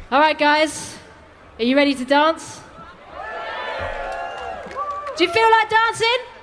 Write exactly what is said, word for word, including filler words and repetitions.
All right, guys, are you ready to dance? Do you feel like dancing?